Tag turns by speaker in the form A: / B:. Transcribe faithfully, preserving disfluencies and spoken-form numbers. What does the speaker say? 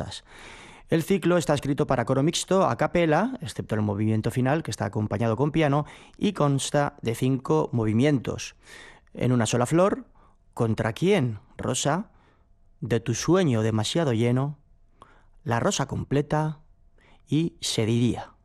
A: todas. El ciclo está escrito para coro mixto a capela, excepto el movimiento final, que está acompañado con piano, y consta de cinco movimientos. En una sola flor, ¿contra quién, Rosa? De tu sueño demasiado lleno, la rosa completa y se diría.